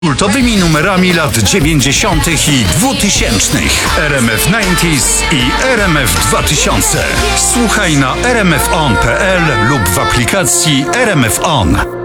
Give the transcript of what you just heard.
kultowymi numerami lat 90. i 2000. RMF 90s i RMF 2000. Słuchaj na rmfon.pl lub w aplikacji RMF On.